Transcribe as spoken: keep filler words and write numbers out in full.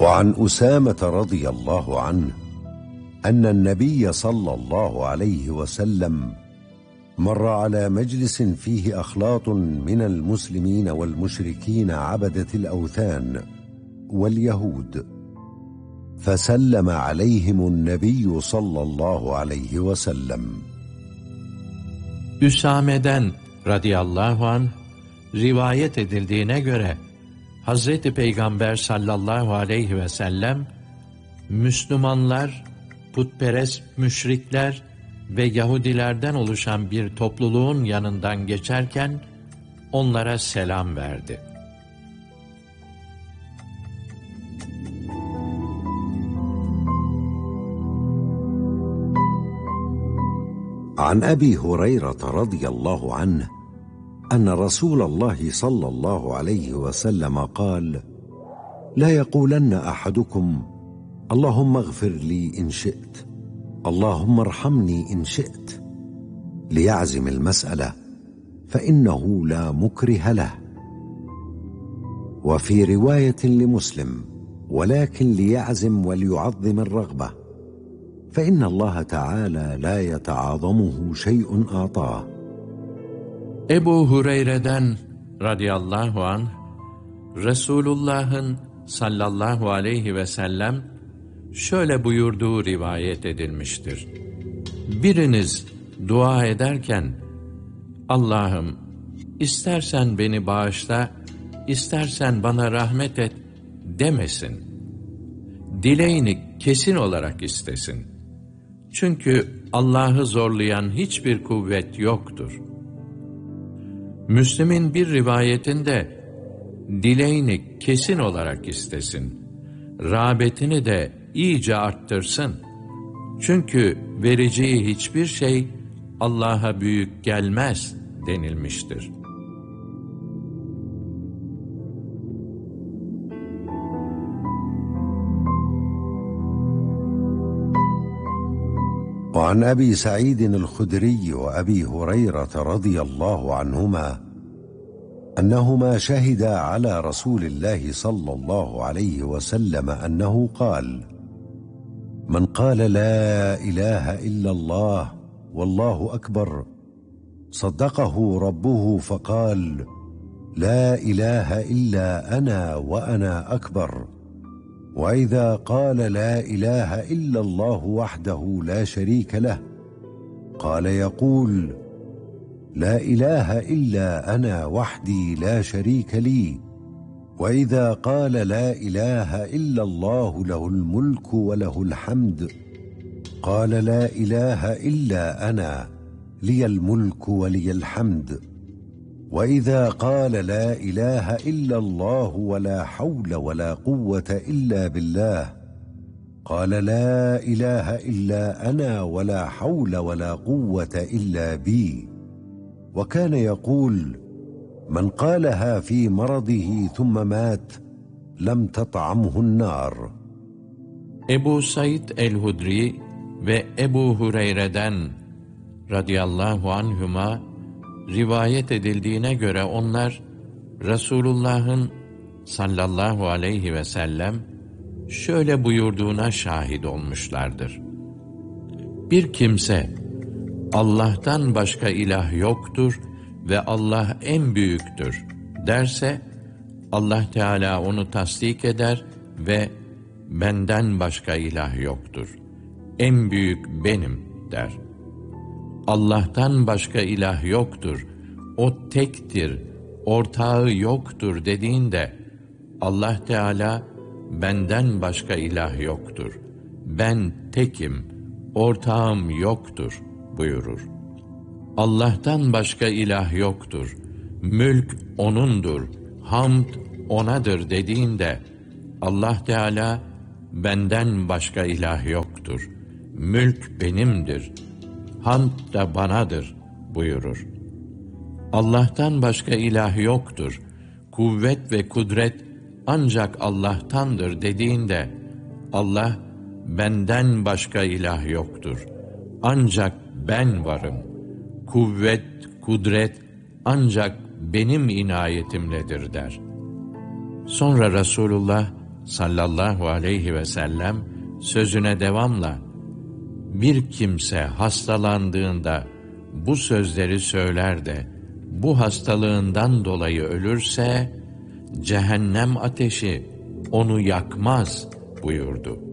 وعن أسامة رضي الله عنه أن النبي صلى الله عليه وسلم مر على مجلس فيه أخلاط من المسلمين والمشركين عبدة الأوثان واليهود، فسلم عليهم النبي صلى الله عليه وسلم. Üsame'den radıyallahu anh rivayet edildiğine göre Hazreti Peygamber sallallahu aleyhi ve sellem Müslümanlar, putperest müşrikler ve Yahudilerden oluşan bir topluluğun yanından geçerken onlara selam verdi. عن أبي هريرة رضي الله عنه أن رسول الله صلى الله عليه وسلم قال: لا يقولن أحدكم اللهم اغفر لي إن شئت، اللهم ارحمني إن شئت، ليعزم المسألة فإنه لا مكره له. وفي رواية لمسلم: ولكن ليعزم وليعظم الرغبة، فإن الله تعالى لا يتعاظمه شيء أعطاه. Ebu Hureyre'den radıyallahu anh, Resulullah'ın sallallahu aleyhi ve sellem şöyle buyurduğu rivayet edilmiştir. Biriniz dua ederken, Allah'ım istersen beni bağışla, istersen bana rahmet et demesin. Dileğini kesin olarak istesin. Çünkü Allah'ı zorlayan hiçbir kuvvet yoktur. Müslim'in bir rivayetinde dileğini kesin olarak istesin, rağbetini de iyice arttırsın. Çünkü vereceği hiçbir şey Allah'a büyük gelmez denilmiştir. وعن أبي سعيد الخدري وأبي هريرة رضي الله عنهما أنهما شهدا على رسول الله صلى الله عليه وسلم أنه قال: من قال لا إله إلا الله والله أكبر صدقه ربه فقال: لا إله إلا أنا وأنا أكبر. وإذا قال لا إله إلا الله وحده لا شريك له قال يقول: لا إله إلا أنا وحدي لا شريك لي. وإذا قال لا إله إلا الله له الملك وله الحمد قال: لا إله إلا أنا لي الملك ولي الحمد. وإذا قال لا إله إلا الله ولا حول ولا قوة إلا بالله قال: لا إله إلا أنا ولا حول ولا قوة إلا بي. وكان يقول: من قالها في مرضه ثم مات لم تطعمه النار. Ebu Said el-Hudri ve Ebu Hureyre'den radıyallahu anhuma rivayet edildiğine göre onlar Resulullah'ın sallallahu aleyhi ve sellem şöyle buyurduğuna şahit olmuşlardır. Bir kimse Allah'tan başka ilah yoktur ve Allah en büyüktür derse, Allah Teala onu tasdik eder ve benden başka ilah yoktur, en büyük benim der. Allah'tan başka ilah yoktur, o tektir, ortağı yoktur dediğinde, Allah Teala benden başka ilah yoktur, ben tekim, ortağım yoktur buyurur. Allah'tan başka ilah yoktur, mülk O'nundur, hamd O'nadır dediğinde, Allah Teala benden başka ilah yoktur, mülk benimdir, hamd da banadır buyurur. Allah'tan başka ilah yoktur, kuvvet ve kudret ancak Allah'tandır dediğinde, Allah benden başka ilah yoktur, ancak ben varım, kuvvet, kudret ancak benim inayetimledir der. Sonra Resulullah sallallahu aleyhi ve sellem sözüne devamla, bir kimse hastalandığında bu sözleri söyler de bu hastalığından dolayı ölürse cehennem ateşi onu yakmaz buyurdu.